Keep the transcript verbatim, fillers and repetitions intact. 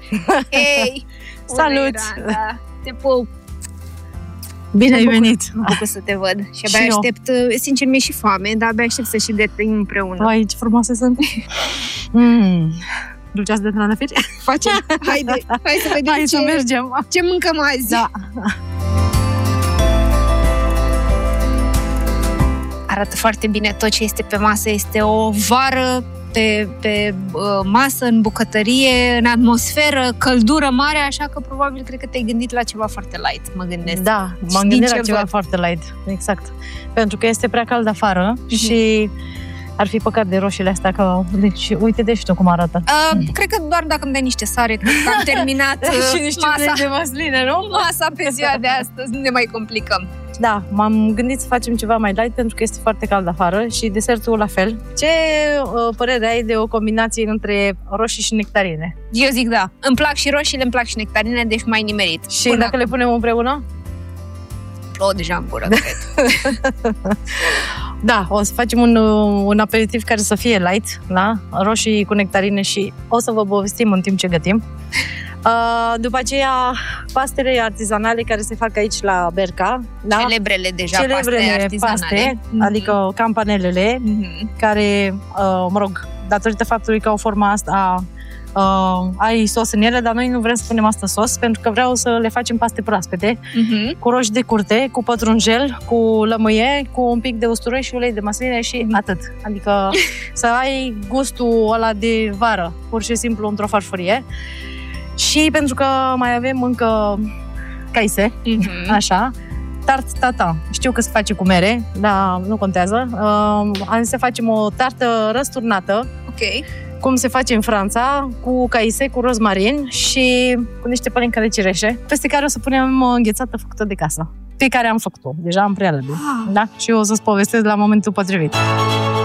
Hei! Salut! Miranda. Te pup! Bine ai venit! Mă bucur să te văd. Și abia și aștept, eu. sincer, mi-e și foame, dar abia aștept să și detrăim împreună. Vai, ce frumoase sunt! mm. Dulceață de trandafiri? Facem? Haide, hai să vedem hai ce, să mergem. ce mâncăm azi. Da. Arată foarte bine tot ce este pe masă. Este o vară pe, pe uh, masă, în bucătărie, în atmosferă, căldură mare, așa că probabil cred că te-ai gândit la ceva foarte light, mă gândesc. Da, m-am Și gândit din la ce ceva văd. foarte light, exact. Pentru că este prea cald afară Mhm. și ar fi păcat de roșiile astea, că, deci, uite-te și tu cum arată. Uh, cred că doar dacă îmi dai niște sare, cred că am terminat și uh, niște masa, ulei de măsline, nu? masa pe ziua de astăzi, nu ne mai complicăm. Da, m-am gândit să facem ceva mai light pentru că este foarte cald afară și desertul la fel. Ce uh, părere ai de o combinație între roșii și nectarine? Eu zic da. Îmi plac și roșiile, îmi plac și nectarinele, deci mai nimerit. Și Până dacă le punem împreună? plouă deja în gură, cred. Da, o să facem un, un aperitiv care să fie light, da? Roșii cu nectarine și o să vă povestim în timp ce gătim. Uh, după aceea, pastele artizanale care se fac aici la Berca. Da? Celebrele deja Celebrele paste artizanale. paste, Mhm. adică campanelele, Mhm. care, uh, mă rog, datorită faptului că au forma asta, uh, ai sos în ele, dar noi nu vrem să punem asta sos, pentru că vreau să le facem paste proaspete, Mhm. cu roșii de curte, cu pătrunjel, cu lămâie, cu un pic de usturoi și ulei de măsline și atât. Adică să ai gustul ăla de vară, pur și simplu într-o farfurie. Și pentru că mai avem încă caise, Mhm. așa, tart tata. Știu că se face cu mere, dar nu contează. Uh, am să facem o tartă răsturnată, Ok. cum se face în Franța, cu caise, cu rozmarin și cu niște pălincă de cireșe, peste care o să punem o înghețată făcută de casă, pe care am făcut-o deja în prealabil. Ah. Da? Și eu o să-ți povestesc la momentul potrivit.